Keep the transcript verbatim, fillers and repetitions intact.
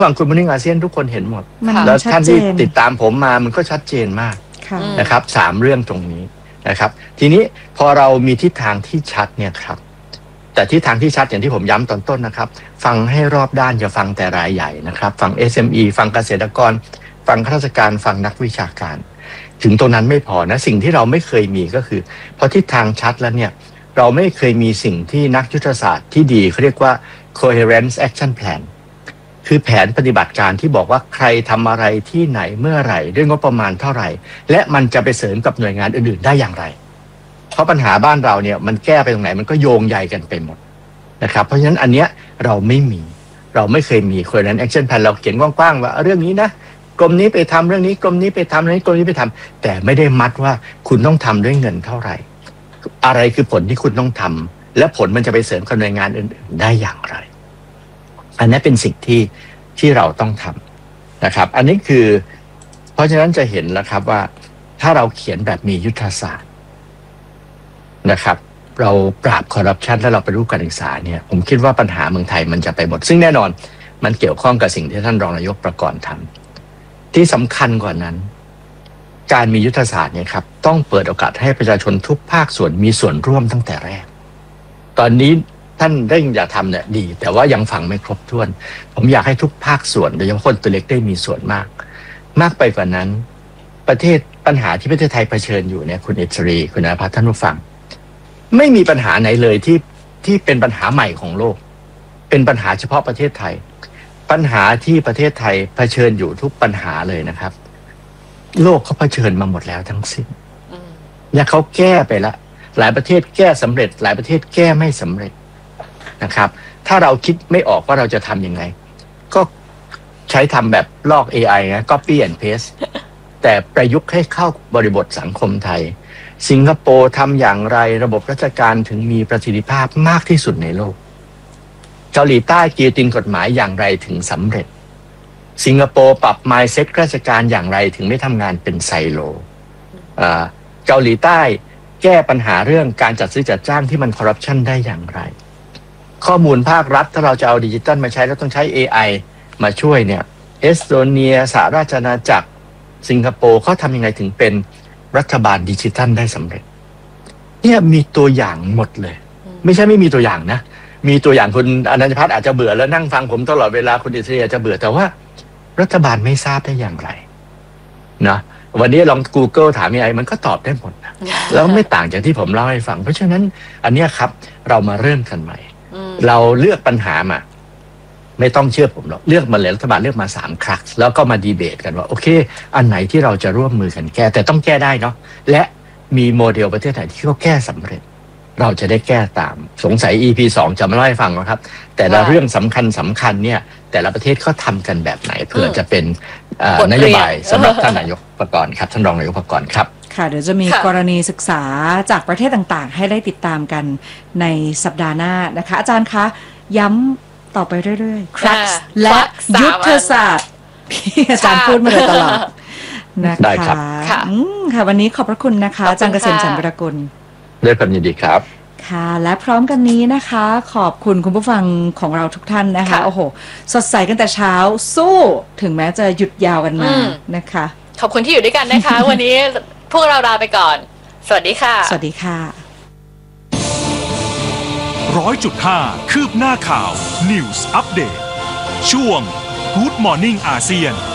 ฝั่งคุณมอร์นิ่งอาเซียนทุกคนเห็นหมดแล้วท่านที่ติดตามผมมามันก็ชัดเจนมากนะครับสามเรื่องตรงนี้นะครับทีนี้พอเรามีทิศทางที่ชัดเนี่ยครับแต่ทิศทางที่ชัดอย่างที่ผมย้ำตอนต้นนะครับฟังให้รอบด้านอย่าฟังแต่รายใหญ่นะครับฟัง เอส เอ็ม อี ฟังเกษตรกรฟังข้าราชการฟังนักวิชาการถึงตรงนั้นไม่พอนะสิ่งที่เราไม่เคยมีก็คือพอทิศทางชัดแล้วเนี่ยเราไม่เคยมีสิ่งที่นักยุทธศาสตร์ที่ดีเขาเรียกว่า coherence action plan คือแผนปฏิบัติการที่บอกว่าใครทำอะไรที่ไหนเมื่อไหร่ด้วยงบประมาณเท่าไหร่และมันจะไปเสริมกับหน่วยงานอื่นๆได้อย่างไรเพราะปัญหาบ้านเราเนี่ยมันแก้ไปตรงไหนมันก็โยงใยกันไปหมดนะครับเพราะฉะนั้นอันเนี้ยเราไม่มีเราไม่เคยมี coherence action plan เราเขียนกว้างๆว่าเรื่องนี้นะกรมนี้ไปทำเรื่องนี้กรมนี้ไปทำเรื่องนี้กรมนี้ไปทำแต่ไม่ได้มัดว่าคุณต้องทำด้วยเงินเท่าไหร่อะไรคือผลที่คุณต้องทำและผลมันจะไปเสริมกับหน่วยงานอื่นๆได้อย่างไรอันนี้เป็นสิ่งที่ที่เราต้องทำนะครับอันนี้คือเพราะฉะนั้นจะเห็นแล้วครับว่าถ้าเราเขียนแบบมียุทธศาสตร์นะครับเราปราบคอร์รัปชันและเราไปรูปการศึกษาเนี่ยผมคิดว่าปัญหาเมืองไทยมันจะไปหมดซึ่งแน่นอนมันเกี่ยวข้องกับสิ่งที่ท่านรองนายกประกรณ์ทำที่สำคัญกว่านั้นการมียุทธศาสตร์เนี่ยครับต้องเปิดโอกาสให้ประชาชนทุกภาคส่วนมีส่วนร่วมตั้งแต่แรกตอนนี้ท่านได้อยากทำเนี่ยดีแต่ว่ายังฟังไม่ครบถ้วนผมอยากให้ทุกภาคส่วนโดยเฉพาะคนตัวเล็กได้มีส่วนมากมากไปกว่านั้นประเทศปัญหาที่ประเทศไทยเผชิญอยู่เนี่ยคุณเอชรีคุณอาภัทรท่านผู้ฟังไม่มีปัญหาไหนเลยที่ที่เป็นปัญหาใหม่ของโลกเป็นปัญหาเฉพาะประเทศไทยปัญหาที่ประเทศไทยเผชิญอยู่ทุกปัญหาเลยนะครับโลกเขาเผชิญมาหมดแล้วทั้งสิ้นเนี่ยเขาแก้ไปแล้วหลายประเทศแก้สำเร็จหลายประเทศแก้ไม่สำเร็จนะครับถ้าเราคิดไม่ออกว่าเราจะทำยังไงก็ใช้ทำแบบลอก เอ ไอ นะ copy and paste แต่ประยุกต์ให้เข้าบริบทสังคมไทยสิงคโปร์ทำอย่างไรระบบราชการถึงมีประสิทธิภาพมากที่สุดในโลกเกาหลีใต้กีตินกฎหมายอย่างไรถึงสำเร็จสิงคโปร์ปรับ mindset ราชการอย่างไรถึงไม่ทำงานเป็นไซโลเกาหลีใต้แก้ปัญหาเรื่องการจัดซื้อจัดจ้างที่มันคอร์รัปชันได้อย่างไรข้อมูลภาครัฐถ้าเราจะเอาดิจิตอลมาใช้แล้วต้องใช้ เอ ไอ มาช่วยเนี่ยเอสโตเนียสหราชอาณาจักรสิงคโปร์เขาทำยังไงถึงเป็นรัฐบาลดิจิทัลได้สำเร็จเนี่ยมีตัวอย่างหมดเลยไม่ใช่ไม่มีตัวอย่างนะมีตัวอย่างคุณอนันตพัฒน์อาจจะเบื่อแล้วนั่งฟังผมตลอดเวลาคุณอิสรีอาจจะเบื่อแต่ว่ารัฐบาลไม่ทราบได้อย่างไรนะวันนี้ลอง Google ถามยังไงมันก็ตอบได้หมดนะแล้วไม่ต่างจากที่ผมเล่าให้ฟังเพราะฉะนั้นอันนี้ครับเรามาเริ่มกันใหม่เราเลือกปัญหามาไม่ต้องเชื่อผมหรอกเลือกมาเลยรัฐบาลเลือกมาสามครั้งแล้วก็มาดีเบตกันว่าโอเคอันไหนที่เราจะร่วมมือกันแก้แต่ต้องแก้ได้เนาะและมีโมเดลประเทศไหนที่เขาแก้สำเร็จเราจะได้แก้ตามสงสัย อี พี สองจะมาเล่าให้ฟังนะครับแต่ละเรื่องสำคัญสำคัญเนี่ยแต่ละประเทศเขาทำกันแบบไหนเพื่อจะเป็นนโยบายสำหรับท่านนายกประกรณ์ครับท่านรองนายกประกรณ์ครับค่ะเดี๋ยวจะมีกรณีศึกษาจากประเทศต่างๆให้ได้ติดตามกันในสัปดาห์หน้านะคะอาจารย์คะย้ำต่อไปเรื่อยๆ Crux และยุทธศาสตร์ที่อาจารย์พูดมาโดยตลอดนะคะค่ะวันนี้ขอบพระคุณนะคะอาจารย์เกษม สันต์วรกุลด้วยความยินดีครับค่ะและพร้อมกันนี้นะคะขอบคุณคุณผู้ฟังของเราทุกท่านนะคะโอ้โหสดใสกันแต่เช้าสู้ถึงแม้จะหยุดยาวกันมานะคะขอบคุณที่อยู่ด้วยกันนะคะ วันนี้พวกเราลาไปก่อนสวัสดีค่ะสวัสดีค่ะร้อยจุดห้าคืบหน้าข่าว News Update ช่วง Good Morning อาเซียน